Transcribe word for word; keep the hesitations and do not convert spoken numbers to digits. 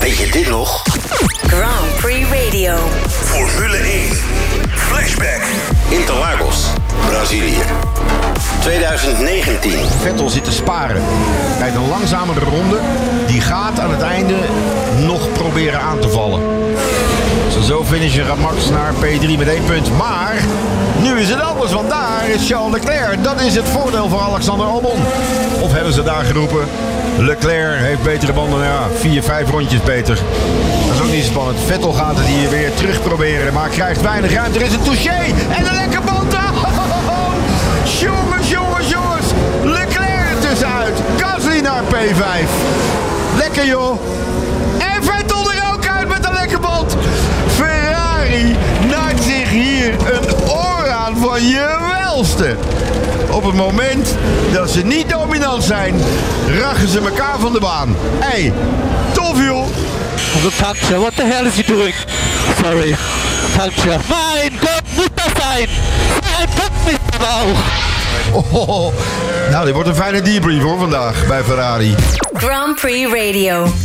Weet je dit nog? Grand Prix Radio. Formule één. Flashback. Interlagos, Brazilië. twintig negentien. Vettel zit te sparen. Kijk, een langzamere ronde. Die gaat aan het einde nog proberen aan te vallen. Zo finishen gaat Max naar P drie met één punt. Maar nu is het anders, want daar is Charles Leclerc. Dat is het voordeel van Alexander Albon. Of hebben ze daar geroepen? Leclerc heeft betere banden. Nou ja, vier, vijf rondjes beter. Dat is ook niet spannend. Vettel gaat het hier weer terug proberen. Maar krijgt weinig ruimte. Er is een touché. En een lekker band. Jongens, jongens, jongens. Leclerc er tussenuit. Gasly naar P vijf. Lekker joh. En Vettel er ook uit met een lekker band. Ferrari naait zich hier een oor aan van je welste. Op het moment dat ze niet dominant zijn, rachen ze elkaar van de baan. Hé, hey, tof joh. Tankstelle, what the hell is he doing? Sorry. Tankstelle. Mein Gott, moet dat zijn? Ein Punkt mit dem Bauch. Oh, nou, dit wordt een fijne debrief hoor vandaag bij Ferrari. Grand Prix Radio.